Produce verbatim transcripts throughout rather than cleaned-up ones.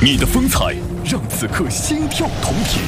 你的风采让此刻心跳同频，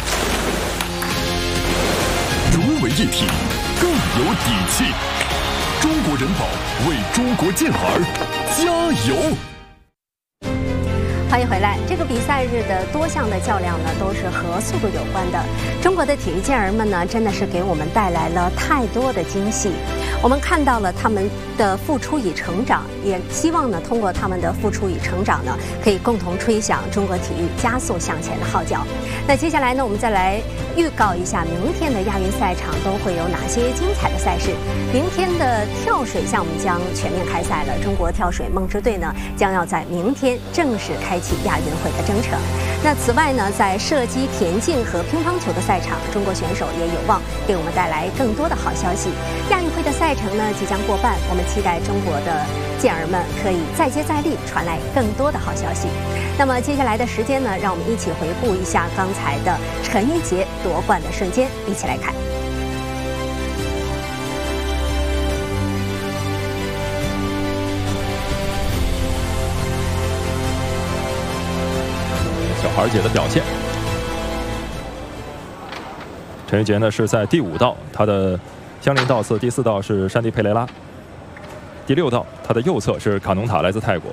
融为一体，更有底气。中国人保为中国健儿加油！ 欢迎回来。这个比赛日的多项的较量呢，都是和速度有关的。中国的体育健儿们呢，真的是给我们带来了太多的惊喜。我们看到了他们的付出与成长，也希望呢，通过他们的付出与成长呢，可以共同吹响中国体育加速向前的号角。那接下来呢，我们再来预告一下明天的亚运赛场都会有哪些精彩的赛事。明天的跳水项目将全面开赛了，中国跳水梦之队呢，将要在明天正式开启亚运会的征程。那此外呢，在射击、田径和乒乓球的赛场，中国选手也有望给我们带来更多的好消息。亚运会的赛程呢即将过半，我们期待中国的健儿们可以再接再厉，传来更多的好消息。那么接下来的时间呢，让我们一起回顾一下刚才的陈一杰夺冠的瞬间，一起来看。 小孩姐的表现，陈一杰呢是在第五道，他的相邻道次第四道是山地佩雷拉，第六道他的右侧是卡农塔，来自泰国。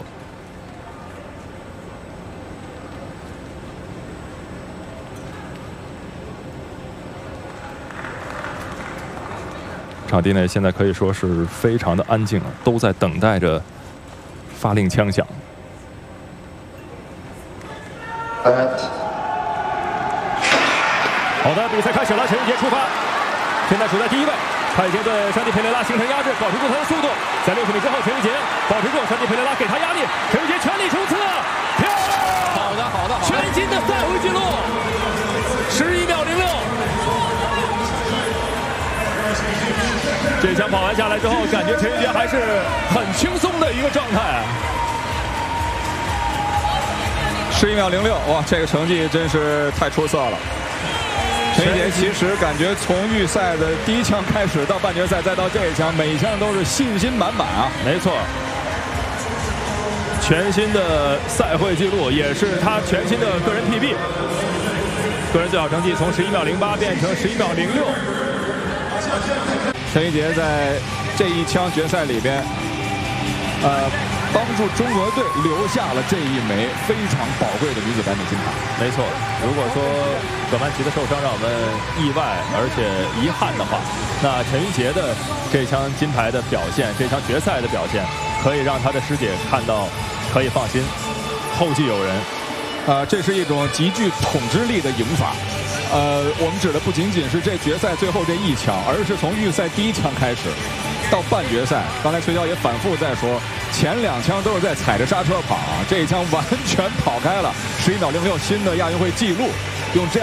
场地内现在可以说是非常的安静了，都在等待着发令枪响。好的，比赛开始了，陈一杰出发，现在处在第一位，他已经对山地佩雷拉形成压制，保持住他的速度。在六十米之后，陈一杰保持住，山地佩雷拉给他压力，陈一杰全力冲刺，漂亮！ 好的，好的，好的， 全新的赛会纪录，十一秒零六。这枪跑完下来之后，感觉陈一杰还是很轻松的一个状态。 十一秒零六，哇，这个成绩真是太出色了。陈一杰其实感觉从预赛的第一枪开始到半决赛，再到这一枪，每一枪都是信心满满啊！ 没错，全新的赛会纪录，也是他全新的个人 P B， 个人最好成绩从十一秒零八变成十一秒零六。 陈一杰在这一枪决赛里边，呃，帮助中国队留下了这一枚非常宝贵的女子百米金牌。 没错，如果说葛曼棋的受伤让我们意外而且遗憾的话，那陈一杰的这枪金牌的表现，这场决赛的表现，可以让他的师姐看到，可以放心，后继有人。 呃，这是一种极具统治力的赢法。呃，我们指的不仅仅是这决赛最后这一枪，而是从预赛第一枪开始到半决赛。刚才崔娇也反复在说，前两枪都是在踩着刹车跑，这一枪完全跑开了，十一秒零六新的亚运会纪录，用这样。